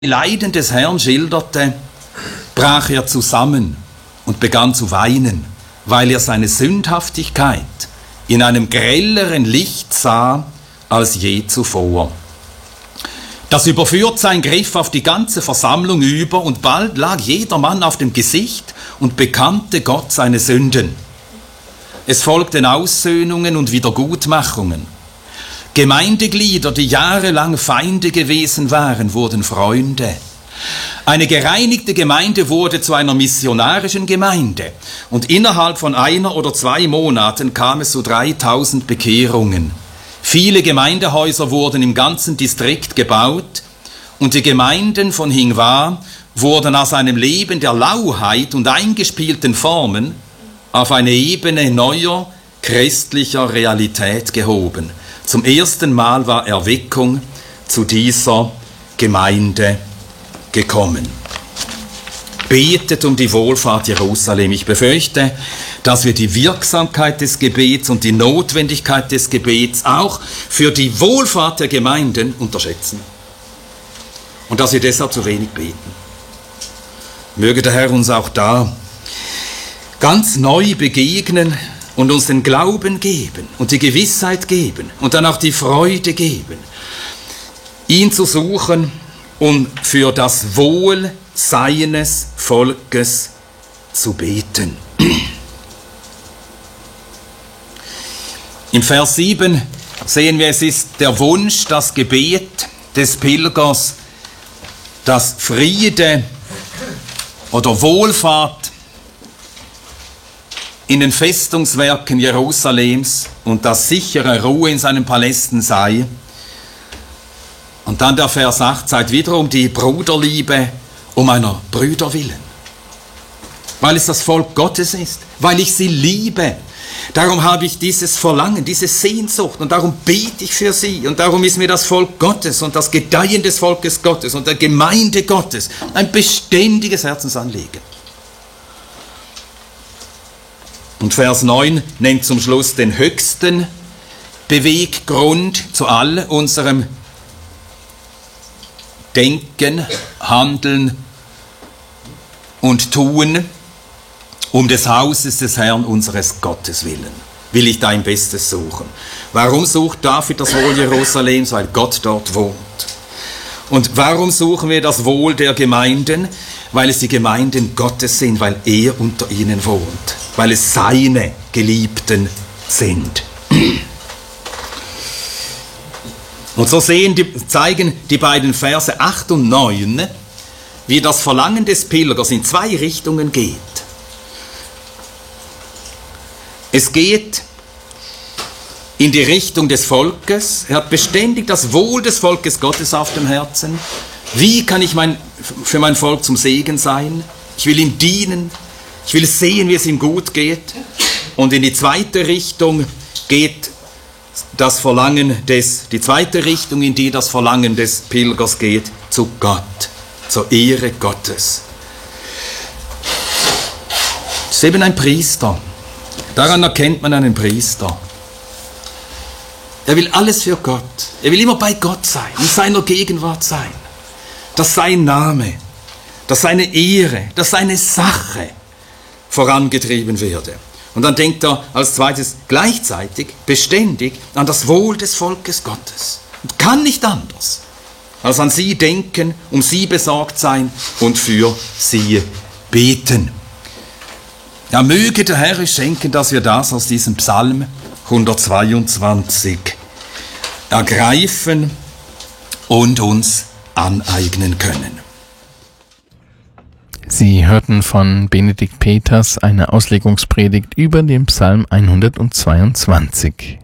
die Leiden des Herrn schilderte, brach er zusammen und begann zu weinen, weil er seine Sündhaftigkeit in einem grelleren Licht sah als je zuvor. Das Überführtsein griff auf die ganze Versammlung über und bald lag jedermann auf dem Gesicht und bekannte Gott seine Sünden. Es folgten Aussöhnungen und Wiedergutmachungen. Gemeindeglieder, die jahrelang Feinde gewesen waren, wurden Freunde. Eine gereinigte Gemeinde wurde zu einer missionarischen Gemeinde und innerhalb von 1 oder 2 Monaten kam es zu 3000 Bekehrungen. Viele Gemeindehäuser wurden im ganzen Distrikt gebaut und die Gemeinden von Hingwa wurden aus einem Leben der Lauheit und eingespielten Formen auf eine Ebene neuer christlicher Realität gehoben. Zum ersten Mal war Erweckung zu dieser Gemeinde gekommen. Betet um die Wohlfahrt Jerusalem. Ich befürchte, dass wir die Wirksamkeit des Gebets und die Notwendigkeit des Gebets auch für die Wohlfahrt der Gemeinden unterschätzen. Und dass wir deshalb zu wenig beten. Möge der Herr uns auch da ganz neu begegnen und uns den Glauben geben und die Gewissheit geben und dann auch die Freude geben, ihn zu suchen und für das Wohl seines Volkes zu beten. Im Vers 7 sehen wir, es ist der Wunsch, das Gebet des Pilgers, dass Friede oder Wohlfahrt in den Festungswerken Jerusalems und dass sichere Ruhe in seinen Palästen sei. Und dann der Vers 8 zeigt wiederum die Bruderliebe um einer Brüder willen. Weil es das Volk Gottes ist, weil ich sie liebe. Darum habe ich dieses Verlangen, diese Sehnsucht und darum bete ich für sie. Und darum ist mir das Volk Gottes und das Gedeihen des Volkes Gottes und der Gemeinde Gottes ein beständiges Herzensanliegen. Und Vers 9 nennt zum Schluss den höchsten Beweggrund zu all unserem Denken, Handeln und Tun, um des Hauses des Herrn unseres Gottes willen. Will ich dein Bestes suchen. Warum sucht David das Wohl Jerusalems? Weil Gott dort wohnt. Und warum suchen wir das Wohl der Gemeinden? Weil es die Gemeinden Gottes sind, weil er unter ihnen wohnt. Weil es seine Geliebten sind. Und so zeigen die beiden Verse 8 und 9, wie das Verlangen des Pilgers in 2 Richtungen geht. Es geht in die Richtung des Volkes. Er hat beständig das Wohl des Volkes Gottes auf dem Herzen. Wie kann ich für mein Volk zum Segen sein? Ich will ihm dienen. Ich will sehen, wie es ihm gut geht. Und in die zweite Richtung geht die zweite Richtung, in die das Verlangen des Pilgers geht, zu Gott, zur Ehre Gottes. Es ist eben ein Priester. Daran erkennt man einen Priester. Er will alles für Gott. Er will immer bei Gott sein, in seiner Gegenwart sein. Dass sein Name, dass seine Ehre, dass seine Sache vorangetrieben werde. Und dann denkt er als zweites gleichzeitig beständig an das Wohl des Volkes Gottes. Und kann nicht anders, als an sie denken, um sie besorgt sein und für sie beten. Ja, möge der Herr schenken, dass wir das aus diesem Psalm 122 ergreifen und uns aneignen können. Sie hörten von Benedikt Peters eine Auslegungspredigt über den Psalm 122.